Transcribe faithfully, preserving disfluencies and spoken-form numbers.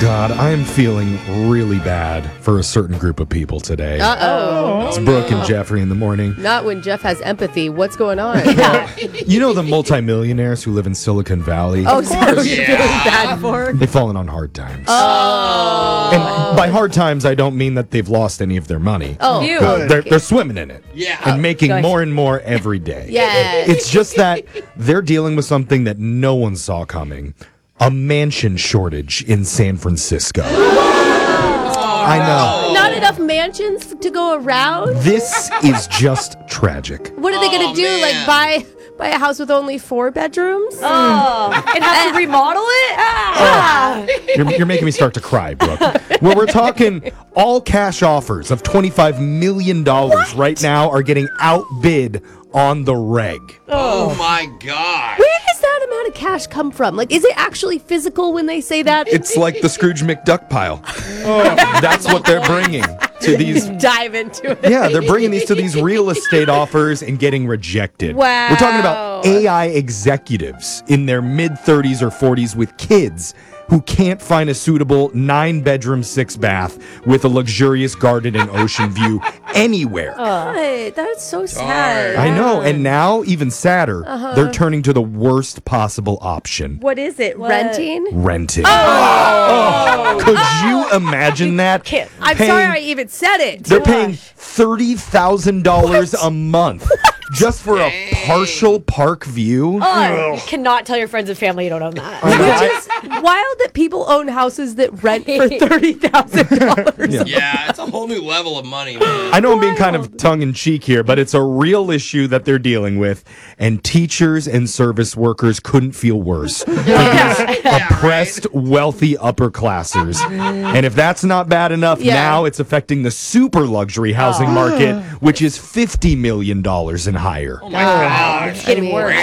God, I am feeling really bad for a certain group of people today. Uh-oh. It's Brooke and Jeffrey in the morning. Not when Jeff has empathy. What's going on? You know the multimillionaires who live in Silicon Valley? Oh, so you're feeling bad for? They've fallen on hard times. Oh. And by hard times, I don't mean that they've lost any of their money. Oh. Phew. Uh, They're, they're swimming in it. Yeah. And making Gosh. more and more every day. Yeah. It's just that they're dealing with something that no one saw coming. A mansion shortage in San Francisco. I know. Not enough mansions f- to go around? This is just tragic. What are they going Oh, to do? man. Like buy buy a house with only four bedrooms? Oh, and have to remodel it? Ah. You're, you're making me start to cry, Brooke. Well, we're talking all cash offers of twenty-five million dollars right now are getting outbid on the reg. Oh my God. Where does that amount of cash come from? Like, is it actually physical when they say that? It's like the Scrooge McDuck pile. That's what they're bringing to these. Dive into it. Yeah, they're bringing these to these real estate offers and getting rejected. Wow. We're talking about A I executives in their mid thirties or forties with kids who can't find a suitable nine-bedroom, six-bath with a luxurious garden and ocean view anywhere. God, that's so sad. I know, and now, even sadder, they're turning to the worst possible option. What is it? Renting? Renting. Oh! Could you imagine that? Can't. I'm Paying- sorry I even said it. They're paying thirty thousand dollars a month just for a partial park view. Oh, you cannot tell your friends and family you don't own that. Which is wild that people own houses that rent for thirty thousand dollars. Yeah. Yeah, it's a whole new level of money, man. I know I'm being kind of tongue-in-cheek here, but it's a real issue that they're dealing with, and teachers and service workers couldn't feel worse. For these oppressed, wealthy upper classers. And if that's not bad enough, Yeah. now it's affecting the super luxury housing market, which is fifty million dollars and higher. Oh my God. It's getting I mean, worse.